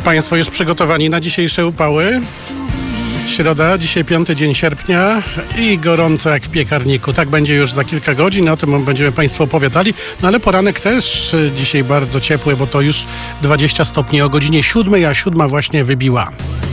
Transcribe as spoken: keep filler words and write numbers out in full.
Państwo już przygotowani na dzisiejsze upały? Środa, dzisiaj piąty dzień sierpnia i gorąco jak w piekarniku. Tak będzie już za kilka godzin, o tym będziemy Państwu opowiadali. No ale poranek też dzisiaj bardzo ciepły, bo to już dwadzieścia stopni o godzinie siódmej, a siódma właśnie wybiła.